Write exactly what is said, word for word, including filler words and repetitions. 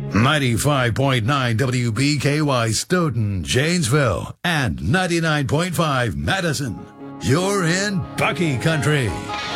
ninety-five point nine W B K Y Stoughton, Janesville, and ninety-nine point five Madison. You're in Bucky Country.